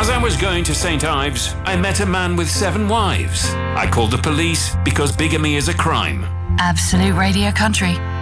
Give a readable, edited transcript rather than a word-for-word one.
As I was going to St. Ives, I met a man with 7 wives. I called the police because bigamy is a crime. Absolute Radio Country.